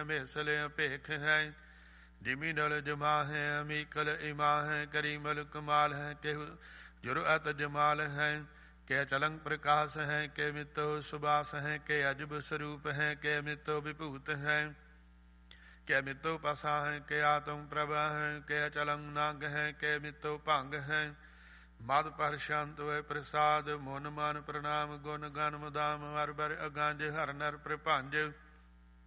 ਹੈ, ਮੇਸਲ ਭੇਖ ਹੈ, ਜਿਮੀਨਲ ਜਮਾ ਹੈ, ਅਮੀਕਲ ਇਮਾ ਹੈ, ਕਰੀਮਲ ਕਮਾਲ ਹੈ, ਕਿ ਜੁਰਅਤ ਜਮਾਲ ਹੈ, ਕਿ ਚਲੰਗ ਪ੍ਰਕਾਸ਼ ਹੈ, ਕਿ ਮਿਤੋ ਸੁਬਾਸ ਹੈ, ਕਿ ਅਜਬ ਸਰੂਪ ਹੈ, ਕਿ ਮਿਤੋ ਵਿਭੂਤ ਹੈ, ਕਿ ਮਿਤੋ ਪਸਾ ਹੈ, ਕਿ ਆਤਮ ਪ੍ਰਭਾ ਹੈ, ਕਿ ਅਚਲੰਗ ਨੰਗ ਹੈ, ਕਿ ਮਿਤੋ ਭੰਗ ਹੈ, ਮਦ ਪਰ ਸ਼ਾਂਤ ਵੈ ਪ੍ਰਸਾਦ, ਮਨ ਮਨ ਪ੍ਰਣਾਮ, ਗੁਣ ਗਨ ਮੁਦਾਮ, ਹਰ ਬਰ ਅਗੰਜ, ਹਰ ਨਰ ਪ੍ਰਭੰਜ,